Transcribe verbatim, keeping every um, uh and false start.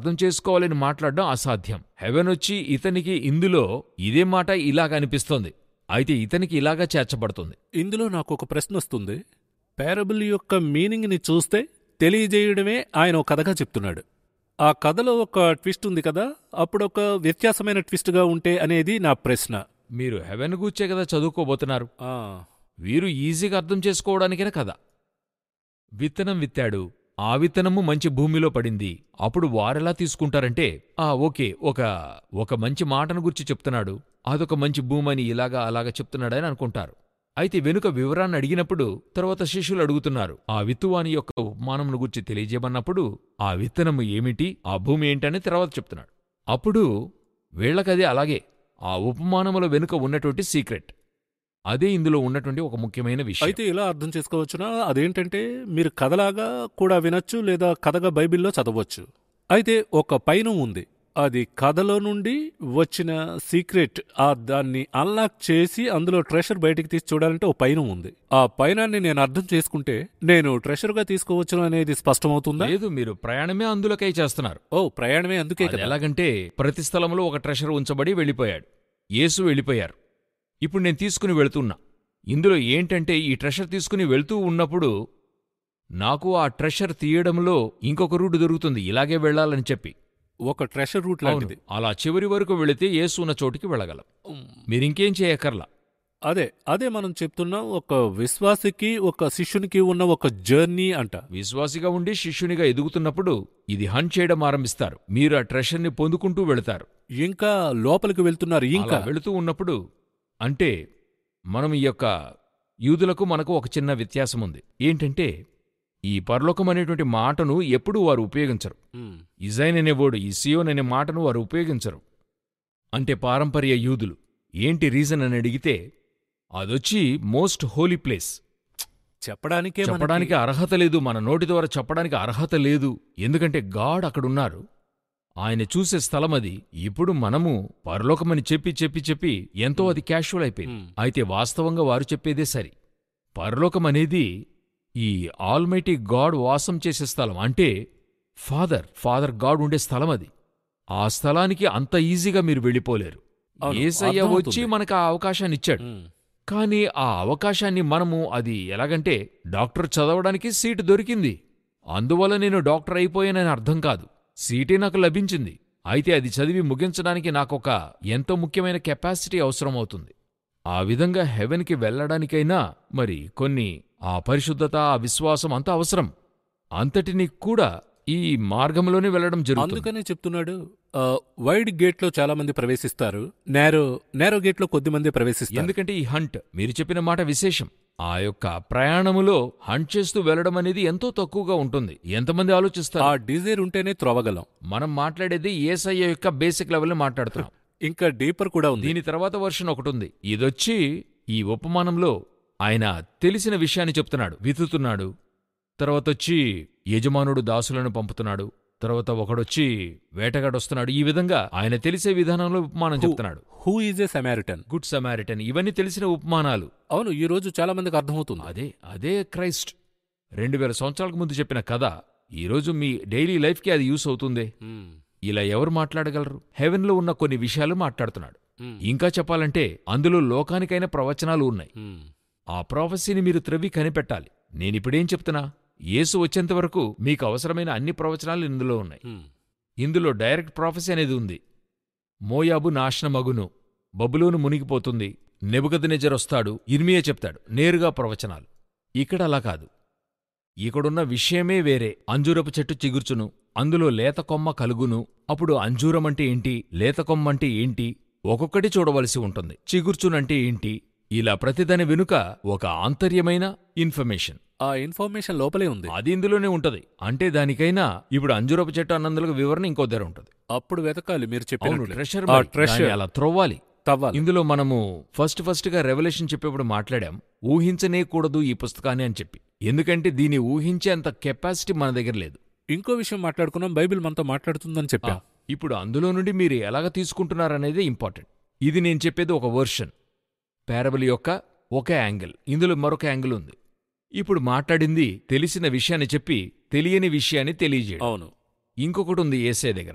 అర్థం చేసుకోవాలని మాట్లాడడం అసాధ్యం. హెవెన్ వచ్చి ఇతనికి ఇందులో ఇదే మాట ఇలాగ అనిపిస్తోంది, అయితే ఇతనికి ఇలాగా చేర్చబడుతుంది. ఇందులో నాకు ఒక ప్రశ్న వస్తుంది. పారబుల్ యొక్క మీనింగ్ని చూస్తే తెలియజేయడమే ఆయన ఒక కథగా చెప్తున్నాడు. ఆ కథలో ఒక ట్విస్ట్ ఉంది కదా, అప్పుడొక వ్యత్యాసమైన ట్విస్ట్గా ఉంటే అనేది నా ప్రశ్న. మీరు హెవెన్ గూర్చే కదా చదువుకోబోతున్నారు. ఆ, వీరు ఈజీగా అర్థం చేసుకోవడానికే కదా. విత్తనం విత్తాడు, ఆ విత్తనము మంచి భూమిలో పడింది. అప్పుడు వారెలా తీసుకుంటారంటే, ఆ ఓకే ఒక ఒక మంచి మాటను గురించి చెప్తున్నాడు, అదొక మంచి భూమి అని ఇలాగా అలాగా చెప్తున్నాడని అనుకుంటారు. అయితే వెనుక వివరాన్ని అడిగినప్పుడు తర్వాత శిష్యులు అడుగుతున్నారు, ఆ విత్తువాని యొక్క ఉపమానమును గురించి తెలియజేయమన్నప్పుడు ఆ విత్తనము ఏమిటి, ఆ భూమి ఏంటని తర్వాత చెప్తున్నాడు. అప్పుడు వీళ్లకది అలాగే ఆ ఉపమానముల వెనుక ఉన్నటువంటి సీక్రెట్, అదే ఇందులో ఉన్నటువంటి ఒక ముఖ్యమైన విషయం. అయితే ఇలా అర్థం చేసుకోవచ్చునా, అదేంటంటే మీరు కథలాగా కూడా వినొచ్చు లేదా కథగా బైబిల్లో చదవచ్చు. అయితే ఒక పైన ఉంది, అది కథలో నుండి వచ్చిన సీక్రెట్. ఆ దాన్ని అన్లాక్ చేసి అందులో ట్రెషర్ బయటికి తీసి చూడాలంటే ఓ పైన ఉంది. ఆ పైనాన్ని నేను అర్థం చేసుకుంటే నేను ట్రెషర్గా తీసుకోవచ్చు అనేది స్పష్టమవుతుందా? లేదు, మీరు ప్రయాణమే అందులోకై చేస్తున్నారు. ఓ ప్రయాణమే అందుకే కదా. ఎలాగంటే ప్రతి స్థలంలో ఒక ట్రెషర్ ఉంచబడి వెళ్ళిపోయాడు. యేసు వెళ్ళిపోయారు. ఇప్పుడు నేను తీసుకుని వెళుతున్నా. ఇందులో ఏంటంటే ఈ ట్రెషర్ తీసుకుని వెళ్తూ ఉన్నప్పుడు నాకు ఆ ట్రెషర్ తీయడంలో ఇంకొక రూట్ దొరుకుతుంది, ఇలాగే వెళ్లాలని చెప్పి. ఒక ట్రెషర్ రూట్ లాంటిది. అలా చివరి వరకు వెళితే యేసు ఉన్న చోటికి వెళ్ళగలం. మీరింకేం చేయక్కర్లా. అదే అదే మనం చెప్తున్నాం, ఒక విశ్వాసికి ఒక శిష్యునికి ఉన్న ఒక జర్నీ అంట. విశ్వాసిగా ఉండి శిష్యునిగా ఎదుగుతున్నప్పుడు ఇది హంట్ చేయడం ఆరంభిస్తారు. మీరు ఆ ట్రెషర్ని పొందుకుంటూ వెళతారు. ఇంకా లోపలికి వెళ్తున్నారు. ఇంకా వెళుతూ ఉన్నప్పుడు అంటే మనం ఈ యొక్క యూదులకు మనకు ఒక చిన్న వ్యత్యాసముంది. ఏంటంటే ఈ పరలోకం అనేటువంటి మాటను ఎప్పుడూ వారు ఉపయోగించరు. ఇజైన్ అనేవాడు ఈ సియోన్ అనే మాటను వారు ఉపయోగించరు. అంటే పారంపర్య యూదులు. ఏంటి రీజన్ అని అడిగితే అదొచ్చి మోస్ట్ హోలీ ప్లేస్. చెప్పడానికే చెప్పడానికి అర్హత లేదు, మన నోటి ద్వారా చెప్పడానికి అర్హత లేదు. ఎందుకంటే గాడ్ అక్కడున్నారు, ఆయన చూసే స్థలమది. ఇప్పుడు మనము పరలోకమని చెప్పి చెప్పి చెప్పి ఎంతో అది క్యాషువల్ అయిపోయింది. అయితే వాస్తవంగా వారు చెప్పేదే సరి. పరలోకమనేది ఈ ఆల్మైటీ గాడ్ వాసం చేసే స్థలం. అంటే ఫాదర్ ఫాదర్ గాడ్ ఉండే స్థలం అది. ఆ స్థలానికి అంత ఈజీగా మీరు వెళ్ళిపోలేరు. యేసయ్య వచ్చి మనకు ఆ అవకాశాన్ని ఇచ్చాడు. కానీ ఆ అవకాశాన్ని మనము అది ఎలాగంటే డాక్టర్ చదవడానికి సీటు దొరికింది, అందువల్ల నేను డాక్టర్ అయిపోయానని అర్థం కాదు. సీటే నాకు లభించింది. అయితే అది చదివి ముగించడానికి నాకొక ఎంతో ముఖ్యమైన కెపాసిటీ అవసరమవుతుంది. ఆ విధంగా హెవెన్కి వెళ్లడానికైనా మరి కొన్ని ఆ పరిశుద్ధత, ఆ విశ్వాసం అంత అవసరం. అంతటినీ కూడా ఈ మార్గంలోనే వెళ్లడం జరుగుతుంది. అందుకనే చెప్తున్నాడు, వైడ్ గేట్లో చాలా మంది ప్రవేశిస్తారు, నేరో నేరో గేట్లో కొద్ది మంది ప్రవేశిస్తారు. ఎందుకంటే ఈ హంట్, మీరు చెప్పిన మాట విశేషం. ఆ యొక్క ప్రయాణములో హంట్ చేస్తూ వెళ్లడం అనేది ఎంతో తక్కువగా ఉంటుంది. ఎంతమంది ఆలోచిస్తారు? ఆ డిజైర్ ఉంటేనే త్రోవగలం. మనం మాట్లాడేది యేసయ్య యొక్క బేసిక్ లెవెల్లో మాట్లాడుతున్నాం. ఇంకా డీపర్ కూడా ఉంది. దీని తర్వాత వర్షన్ ఒకటుంది. ఇదొచ్చి ఈ ఉపమానంలో ఆయన తెలిసిన విషయాన్ని చెప్తున్నాడు, వితుతున్నాడు. తర్వాతొచ్చి యజమానుడు దాసులను పంపుతున్నాడు. తర్వాత ఒకడొచ్చి వేటగాడొస్తున్నాడు. ఈ విధంగా ఆయన తెలిసే విధానంలో ఉపమానం చెప్తున్నాడు. Who is a Samaritan, good Samaritan, ఇవన్నీ తెలిసిన ఉపమానాలు. అవును, ఈ రోజు చాలా మందికి అర్థమవుతుంది. అదే అదే క్రైస్ట్ రెండు వేల సంవత్సరాలకు ముందు చెప్పిన కథ ఈరోజు మీ డైలీ లైఫ్కి అది యూస్ అవుతుంది. ఇలా ఎవరు మాట్లాడగలరు? హెవెన్లో ఉన్న కొన్ని విషయాలు మాట్లాడుతున్నాడు. ఇంకా చెప్పాలంటే అందులో లోకానికైన ప్రవచనాలు ఉన్నాయి. ఆ ప్రాఫెసీని మీరు త్రవ్వి కనిపెట్టాలి. నేనిప్పుడేం చెప్తున్నా, యేసు వచ్చేంతవరకు మీకు అవసరమైన అన్ని ప్రవచనాలు ఇందులో ఉన్నాయి. ఇందులో డైరెక్ట్ ప్రాఫెసీ అనేది ఉంది. మోయాబు నాశనమగును, బబులోను మునిగిపోతుంది, నెబుకద్నెజరొస్తాడు, ఇర్మియా చెప్తాడు, నేరుగా ప్రవచనాలు. ఇక్కడ అలా కాదు. ఇక్కడున్న విషయమే వేరే. అంజూరపు చెట్టు చిగుర్చును, అందులో లేతకొమ్మ కలుగును. అప్పుడు అంజూరమంటే ఏంటి, లేతకొమ్మంటే ఏంటి, ఒక్కొక్కటి చూడవలసి ఉంటుంది. చిగుర్చునంటే ఏంటి, ఇలా ప్రతిదాని వెనుక ఒక ఆంతర్యమైన ఇన్ఫర్మేషన్. ఆ ఇన్ఫర్మేషన్ లోపలే ఉంది, అది ఇందులోనే ఉంటది. అంటే దానికైనా ఇప్పుడు అంజూరపు చెట్టు అన్నందులకు వివరణ ఇంకో దగ్గర ఉంటది. అప్పుడు వెతకాలి. మీరు చెప్పిన ట్రెషర్ అలా త్రొవ్వాలి. ఇందులో మనము ఫస్ట్ ఫస్ట్ గా రెవల్యూషన్ చెప్పేప్పుడు మాట్లాడాం, ఊహించనే కూడదు ఈ పుస్తకాన్ని అని చెప్పి. ఎందుకంటే దీన్ని ఊహించే అంత కెపాసిటీ మన దగ్గర లేదు. ఇంకో విషయం మాట్లాడుకున్నాం, బైబిల్ మనతో మాట్లాడుతుందని చెప్పా. ఇప్పుడు అందులో నుండి మీరు ఎలాగ తీసుకుంటున్నారనేది ఇంపార్టెంట్. ఇది నేను చెప్పేది ఒక వర్షన్, పారబుల్ యొక్క ఒక యాంగిల్. ఇందులో మరొక యాంగిల్ ఉంది. ఇప్పుడు మాట్లాడింది తెలిసిన విషయాన్ని చెప్పి తెలియని విషయాన్ని తెలియజేయడం. అవును, ఇంకొకటి ఉంది యేసయ్య దగ్గర.